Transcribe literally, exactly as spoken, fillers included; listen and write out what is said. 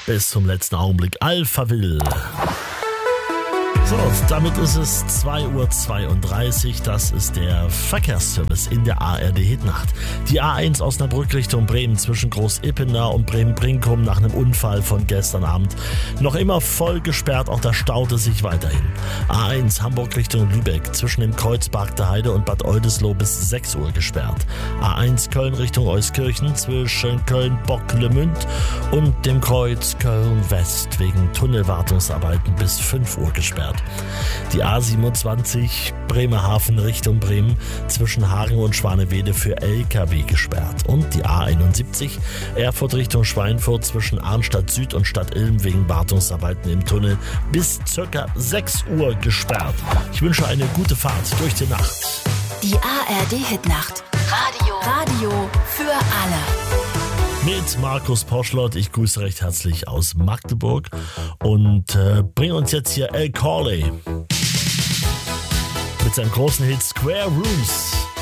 bis zum letzten Augenblick Alphaville. So, damit ist es zwei Uhr zweiunddreißig, das ist der Verkehrsservice in der A R D-Hitnacht. Die A eins Osnabrück Richtung Bremen zwischen Groß-Ippenau und Bremen-Brinkum nach einem Unfall von gestern Abend noch immer voll gesperrt, auch da staute sich weiterhin. A eins Hamburg Richtung Lübeck zwischen dem Kreuz Bargter Heide und Bad Oldesloe bis sechs Uhr gesperrt. A eins Köln Richtung Euskirchen zwischen Köln-Bocklemünd und dem Kreuz Köln-West wegen Tunnelwartungsarbeiten bis fünf Uhr gesperrt. Die A siebenundzwanzig Bremerhaven Richtung Bremen zwischen Hagen und Schwanewede für L K W gesperrt. Und die A einundsiebzig Erfurt Richtung Schweinfurt zwischen Arnstadt Süd und Stadt Ilm wegen Wartungsarbeiten im Tunnel bis ca. sechs Uhr gesperrt. Ich wünsche eine gute Fahrt durch die Nacht. Die A R D-Hitnacht. Radio. Radio für alle. Mit Markus Poschlott. Ich grüße recht herzlich aus Magdeburg und äh, bringe uns jetzt hier El Corley mit seinem großen Hit Square Rooms.